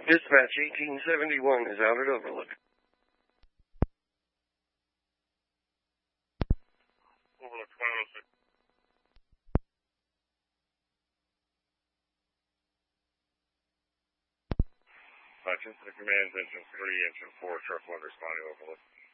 Dispatch 1871 is out at Overlook. Overlook 506. Incident commands, engine 3, engine 4, truck 1 responding Overlook.